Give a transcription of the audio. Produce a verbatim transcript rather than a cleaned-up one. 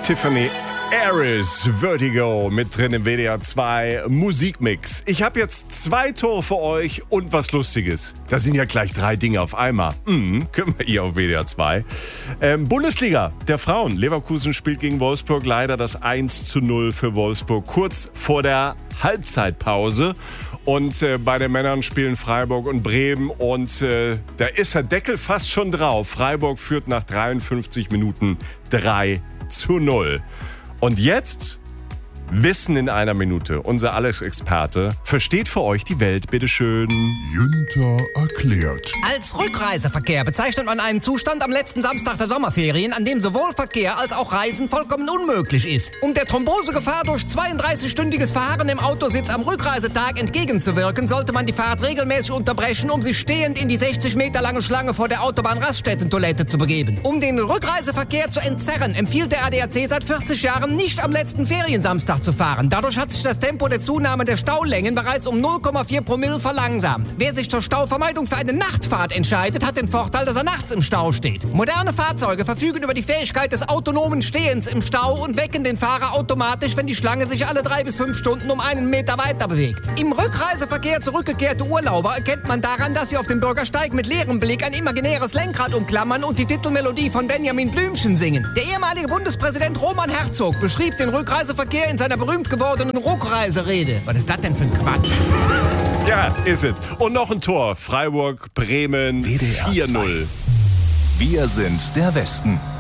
Tiffany Harris, Vertigo, mit drin im W D R zwei Musikmix. Ich habe jetzt zwei Tore für euch und was Lustiges. Das sind ja gleich drei Dinge auf einmal. Mhm, können wir hier auf W D R zwei. Ähm, Bundesliga der Frauen. Leverkusen spielt gegen Wolfsburg. Leider das eins zu null für Wolfsburg kurz vor der Halbzeitpause. Und äh, bei den Männern spielen Freiburg und Bremen. Und äh, da ist der Deckel fast schon drauf. Freiburg führt nach dreiundfünfzig Minuten drei zu null. Und jetzt Wissen in einer Minute. Unser Alex-Experte versteht für euch die Welt, bitteschön. Günther erklärt. Als Rückreiseverkehr bezeichnet man einen Zustand am letzten Samstag der Sommerferien, an dem sowohl Verkehr als auch Reisen vollkommen unmöglich ist. Um der Thrombosegefahr durch zweiunddreißig-stündiges Verharren im Autositz am Rückreisetag entgegenzuwirken, sollte man die Fahrt regelmäßig unterbrechen, um sich stehend in die sechzig Meter lange Schlange vor der Autobahn-Raststätten-Toilette zu begeben. Um den Rückreiseverkehr zu entzerren, empfiehlt der A D A C seit vierzig Jahren nicht am letzten Feriensamstag zu fahren. Dadurch hat sich das Tempo der Zunahme der Staulängen bereits um null Komma vier Promille verlangsamt. Wer sich zur Stauvermeidung für eine Nachtfahrt entscheidet, hat den Vorteil, dass er nachts im Stau steht. Moderne Fahrzeuge verfügen über die Fähigkeit des autonomen Stehens im Stau und wecken den Fahrer automatisch, wenn die Schlange sich alle drei bis fünf Stunden um einen Meter weiter bewegt. Im Rückreiseverkehr zurückgekehrte Urlauber erkennt man daran, dass sie auf dem Bürgersteig mit leerem Blick ein imaginäres Lenkrad umklammern und die Titelmelodie von Benjamin Blümchen singen. Der ehemalige Bundespräsident Roman Herzog beschrieb den Rückreiseverkehr in seiner berühmt gewordenen Ruckreiserede. Was ist das denn für ein Quatsch? Ja, ist es. Und noch ein Tor. Freiburg, Bremen, W D R vier null. Wir sind der Westen.